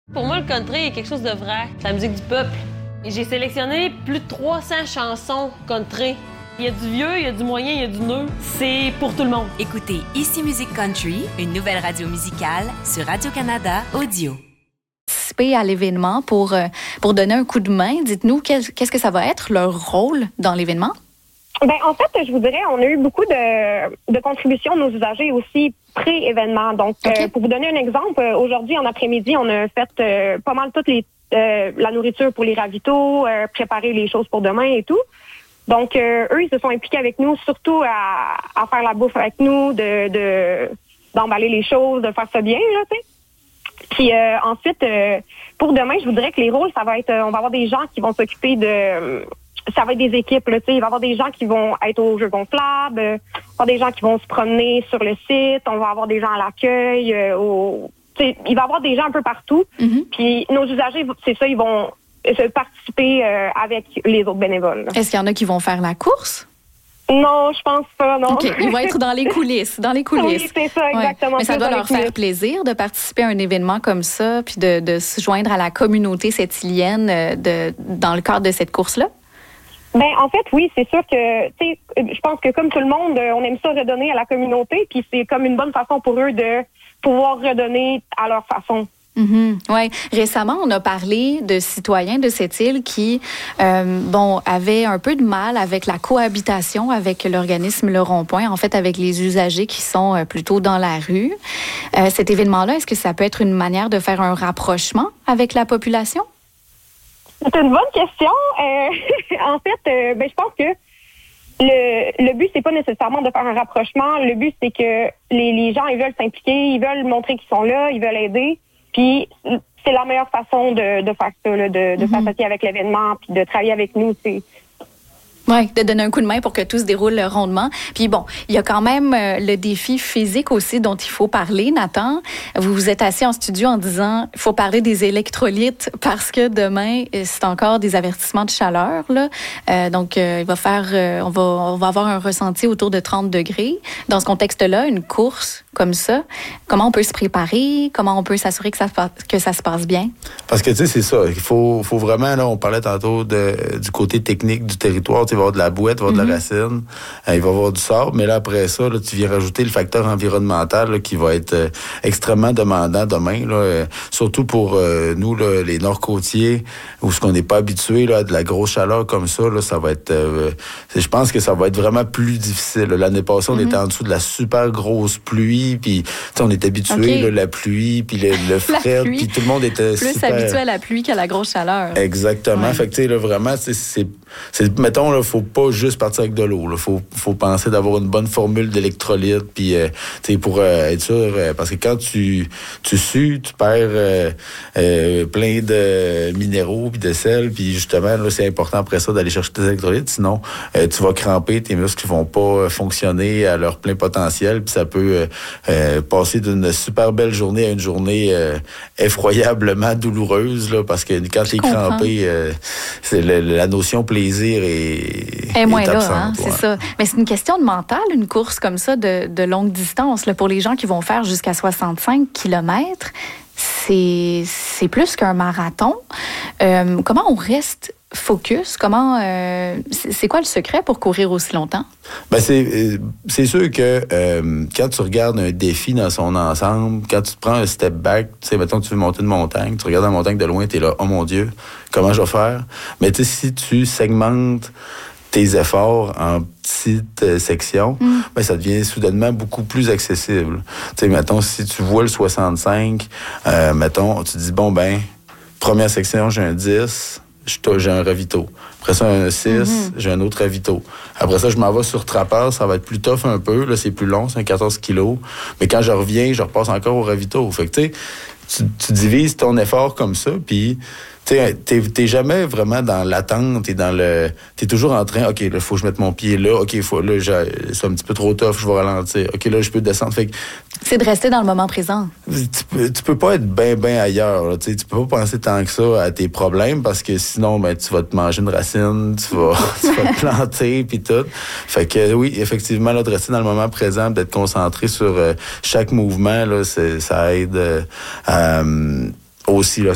Pour moi, le country est quelque chose de vrai. C'est la musique du peuple. Et j'ai sélectionné plus de 300 chansons country. Il y a du vieux, il y a du moyen, il y a du neuf. C'est pour tout le monde. Écoutez Ici Musique Country, une nouvelle radio musicale sur Radio-Canada Audio. Participer à l'événement pour donner un coup de main. Dites-nous, qu'est-ce que ça va être, leur rôle dans l'événement? Ben, en fait, je vous dirais, on a eu beaucoup de contributions de nos usagers aussi pré-événement. Donc, pour vous donner un exemple, aujourd'hui, en après-midi, on a fait pas mal toute la nourriture pour les ravitaux, préparer les choses pour demain et tout. Donc, eux, ils se sont impliqués avec nous, surtout à faire la bouffe avec nous, d'emballer les choses, de faire ça bien, là, tu sais. Puis ensuite, pour demain, je vous dirais que les rôles, ça va être, on va avoir des gens qui vont s'occuper ça va être des équipes, là, tu sais. Il va y avoir des gens qui vont être aux jeux gonflables, il va y avoir des gens qui vont se promener sur le site, on va avoir des gens à l'accueil, il va y avoir des gens un peu partout. Mm-hmm. Puis nos usagers, c'est ça, ils vont participer avec les autres bénévoles. Là. Est-ce qu'il y en a qui vont faire la course? Non, je pense pas, non. OK, ils vont être dans les coulisses, Oui, c'est ça, exactement. Ouais. Mais ça doit leur faire plaisir de participer à un événement comme ça, puis de se joindre à la communauté sept-îlienne dans le cadre de cette course-là? Ben, en fait, oui, c'est sûr que, tu sais, je pense que comme tout le monde, on aime ça redonner à la communauté, puis c'est comme une bonne façon pour eux de pouvoir redonner à leur façon. Mm-hmm. Oui. Récemment, on a parlé de citoyens de cette île qui, avaient un peu de mal avec la cohabitation avec l'organisme Le Rond-Point, en fait, avec les usagers qui sont plutôt dans la rue. Cet événement-là, est-ce que ça peut être une manière de faire un rapprochement avec la population? C'est une bonne question. En fait, je pense que le but, c'est pas nécessairement de faire un rapprochement. Le but, c'est que les gens, ils veulent s'impliquer, ils veulent montrer qu'ils sont là, ils veulent aider. Puis c'est la meilleure façon de faire ça, là, de s'associer avec l'événement, puis de travailler avec nous. Oui, de donner un coup de main pour que tout se déroule rondement. Puis bon, il y a quand même le défi physique aussi dont il faut parler, Nathan. Vous vous êtes assis en studio en disant il faut parler des électrolytes parce que demain, c'est encore des avertissements de chaleur, là. Donc, il va faire, on va avoir un ressenti autour de 30 degrés. Dans ce contexte-là, une course comme ça, comment on peut se préparer? Comment on peut s'assurer que ça se passe bien? Parce que, tu sais, c'est ça. Il faut vraiment, là, on parlait tantôt du côté technique du territoire. Il va y avoir de la boîte, il va y avoir de la racine, il va y avoir du sable, mais là, après ça, là, tu viens rajouter le facteur environnemental là, qui va être extrêmement demandant demain, là, surtout pour nous, là, les nord-côtiers, où ce qu'on n'est pas habitué là, à de la grosse chaleur comme ça, là, ça va être... je pense que ça va être vraiment plus difficile. L'année passée, on était en dessous de la super grosse pluie, puis on est habitué, là, la pluie, puis le frais, puis tout le monde était plus habitué à la pluie qu'à la grosse chaleur. Exactement. Fait que, tu sais, là, vraiment, mettons, là, faut pas juste partir avec de l'eau. Là. Faut penser d'avoir une bonne formule d'électrolyte, puis pour être sûr, parce que quand tu sues, tu perds plein de minéraux puis de sel, puis justement, là, c'est important après ça d'aller chercher tes électrolytes, sinon tu vas cramper, tes muscles vont pas fonctionner à leur plein potentiel, puis ça peut passer d'une super belle journée à une journée effroyablement douloureuse, là, parce que quand t'es crampé, c'est la notion plaisir est moins là, absente, hein, c'est ça. Mais c'est une question de mental, une course comme ça de longue distance. Là, pour les gens qui vont faire jusqu'à 65 kilomètres, c'est plus qu'un marathon. Comment on reste focus? C'est quoi le secret pour courir aussi longtemps? Ben c'est sûr que quand tu regardes un défi dans son ensemble, quand tu te prends un step back, tu sais, mettons que tu veux monter une montagne, tu regardes la montagne de loin, t'es là, oh mon Dieu, comment je vais faire? Mais tu sais, si tu segmentes tes efforts en petites sections, ben ça devient soudainement beaucoup plus accessible. Tu sais, mettons, si tu vois le 65, mettons, tu dis, bon, ben, première section, j'ai un 10, j'ai un ravito. Après ça, un 6, j'ai un autre ravito. Après ça, je m'en vais sur Trappeur, ça va être plus tough un peu, là, c'est plus long, c'est un 14 kilos. Mais quand je reviens, je repasse encore au ravito. Fait que, tu sais, tu divises ton effort comme ça, puis t'es jamais vraiment dans l'attente, t'es toujours en train, OK, là, faut que je mette mon pied là, OK, c'est un petit peu trop tough, je vais ralentir. OK, là, je peux descendre. Fait que, c'est de rester dans le moment présent. Tu peux pas être bien ailleurs, là, tu peux pas penser tant que ça à tes problèmes, parce que sinon, ben, tu vas te manger une racine, tu vas te planter, puis tout. Fait que, oui, effectivement, là, de rester dans le moment présent, d'être concentré sur chaque mouvement, là, ça aide aussi, là,